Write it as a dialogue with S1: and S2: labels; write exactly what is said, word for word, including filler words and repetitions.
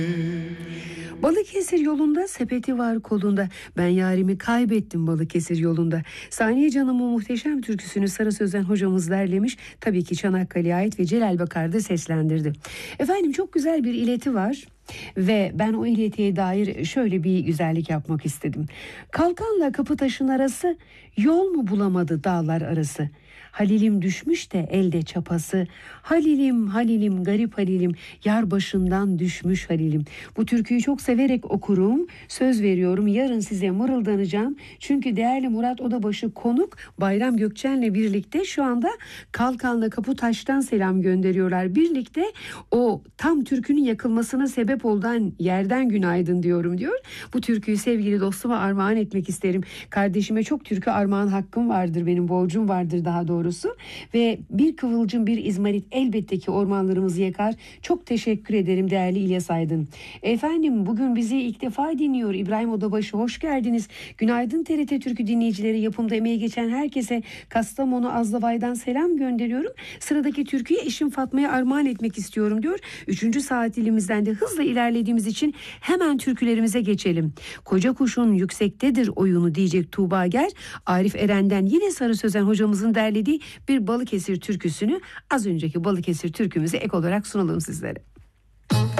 S1: Balıkesir yolunda sepeti var kolunda. Ben yarimi kaybettim Balıkesir yolunda. Saniye Canım'ın muhteşem türküsünü Sarı Sözen hocamız derlemiş. Tabii ki Çanakkale'ye ait ve Celal Bakar da seslendirdi. Efendim çok güzel bir ileti var. Ve ben o iletiye dair şöyle bir güzellik yapmak istedim. Kalkanla Kapıtaş'ın arası, yol mu bulamadı dağlar arası. Halilim düşmüş de elde çapası. Halilim Halilim garip Halilim, yar başından düşmüş Halilim. Bu türküyü çok severek okurum. Söz veriyorum yarın size mırıldanacağım. Çünkü değerli Murat Odabaşı konuk Bayram Gökçen'le birlikte şu anda Kalkanla Kapıtaş'tan selam gönderiyorlar. Birlikte o tam türkünün yakılmasına sebep olan yerden günaydın diyorum diyor. Bu türküyü sevgili dostuma armağan etmek isterim. Kardeşime çok türkü armağan hakkım vardır, benim borcum vardır daha doğrusu. Ve bir kıvılcım bir izmarit elbette ki ormanlarımızı yakar. Çok teşekkür ederim değerli İlyas Aydın. Efendim bugün bizi ilk defa dinliyor İbrahim Odabaşı, hoş geldiniz. Günaydın T R T Türkü dinleyicileri, yapımda emeği geçen herkese Kastamonu Azlavay'dan selam gönderiyorum. Sıradaki türküyü eşim Fatma'ya armağan etmek istiyorum diyor. Üçüncü saat dilimizden de hızla ilerlediğimiz için hemen türkülerimize geçelim. Koca kuşun yüksektedir oyunu diyecek Tuğba Ger, Arif Eren'den yine Sarı Sözen hocamızın derlediği bir Balıkesir türküsünü az önceki Balıkesir türkümüze ek olarak sunalım sizlere.